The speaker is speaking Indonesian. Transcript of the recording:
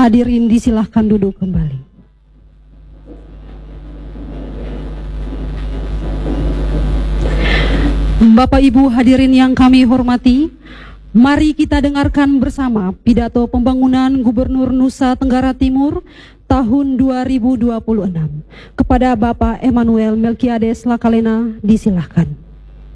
Hadirin disilahkan duduk kembali. Bapak Ibu hadirin yang kami hormati, mari kita dengarkan bersama pidato pembangunan Gubernur Nusa Tenggara Timur tahun 2026. Kepada Bapak Emmanuel Melkiades Lakalena, disilahkan.